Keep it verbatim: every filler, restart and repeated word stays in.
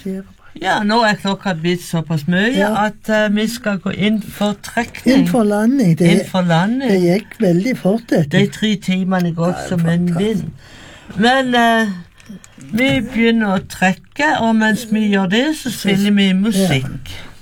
skjer. Ja, nå er klokka blitt såpass mye Ja. at uh, vi skal gå inn for trekning. Inn for landing, det, Inn for landing. det gikk veldig fort dette. De tre timene gått Ja, som en fantastisk. vind. Men uh, vi begynner å trekke, og mens vi gjør det, så spiller vi musikk.